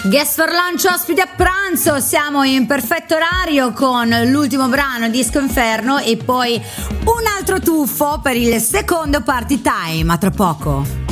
Guest for Lunch, ospite a pranzo, siamo in perfetto orario con l'ultimo brano Disco Inferno e poi un altro tuffo per il secondo party time, a tra poco.